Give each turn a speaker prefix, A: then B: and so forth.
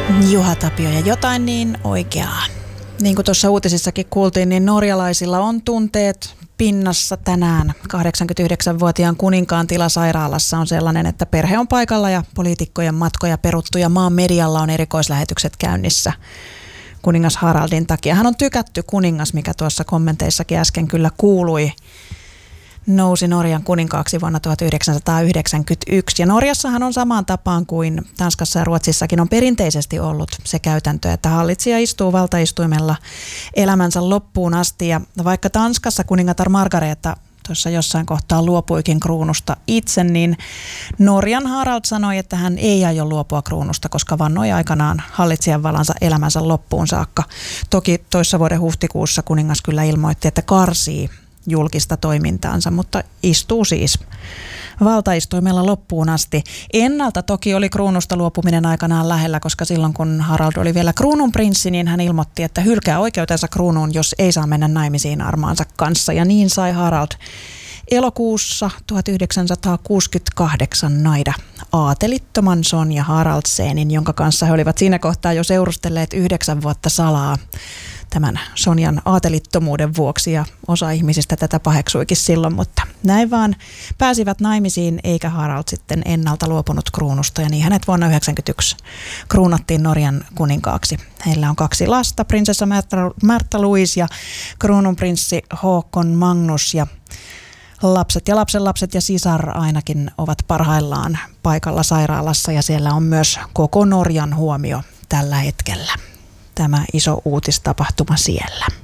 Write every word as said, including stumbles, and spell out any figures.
A: Juha Tapio ja jotain niin oikeaa. Niin kuin tuossa uutisissakin kuultiin, niin norjalaisilla on tunteet pinnassa tänään. kahdeksankymmentäyhdeksänvuotiaan kuninkaan tila sairaalassa on sellainen, että perhe on paikalla ja poliitikkojen matkoja peruttu ja maan medialla on erikoislähetykset käynnissä kuningas Haraldin takia. Hän on tykätty kuningas, mikä tuossa kommenteissakin äsken kyllä kuului. Nousi Norjan kuninkaaksi vuonna tuhatyhdeksänsataayhdeksänkymmentäyksi. Ja Norjassahan on samaan tapaan kuin Tanskassa ja Ruotsissakin on perinteisesti ollut se käytäntö, että hallitsija istuu valtaistuimella elämänsä loppuun asti. Ja vaikka Tanskassa kuningatar Margareta tuossa jossain kohtaa luopuikin kruunusta itse, niin Norjan Harald sanoi, että hän ei aio luopua kruunusta, koska vannoi aikanaan hallitsijan valansa elämänsä loppuun saakka. Toki toissa vuoden huhtikuussa kuningas kyllä ilmoitti, että karsii julkista toimintaansa, mutta istuu siis valtaistuimella loppuun asti. Ennalta toki oli kruunusta luopuminen aikanaan lähellä, koska silloin kun Harald oli vielä kruununprinssi, niin hän ilmoitti, että hylkää oikeutensa kruunuun, jos ei saa mennä naimisiin armaansa kanssa. Ja niin sai Harald elokuussa tuhatyhdeksänsataakuusikymmentäkahdeksan naida aatelittoman Sonja Haraldsenin, jonka kanssa he olivat siinä kohtaa jo seurustelleet yhdeksän vuotta salaa tämän Sonjan aatelittomuuden vuoksi, ja osa ihmisistä tätä paheksuikin silloin, mutta näin vaan pääsivät naimisiin, eikä Harald sitten ennalta luopunut kruunusta, ja niin hänet vuonna yhdeksänkymmentäyksi kruunattiin Norjan kuninkaaksi. Heillä on kaksi lasta, prinsessa Märta, Märta Louise ja kruununprinssi Håkon Magnus, ja lapset ja lapsenlapset ja sisar ainakin ovat parhaillaan paikalla sairaalassa, ja siellä on myös koko Norjan huomio tällä hetkellä. Tämä iso uutistapahtuma siellä.